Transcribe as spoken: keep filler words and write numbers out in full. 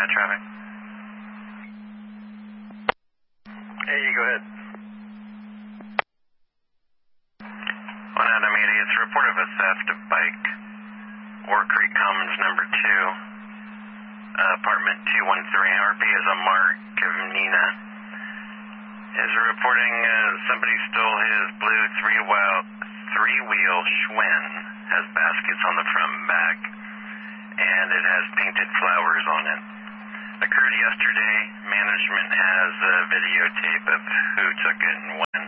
uh, traffic. Hey, go ahead. One Adam eighty, it's a report of a theft of bike. Oar Creek Commons number two, uh, apartment two one three. R P is a Mark of Nina. Is reporting uh, somebody stole his blue three-wheel three-wheel Schwinn. Has baskets on the front and back, and it has painted flowers on it. Occurred yesterday. Management has a videotape of who took it and when.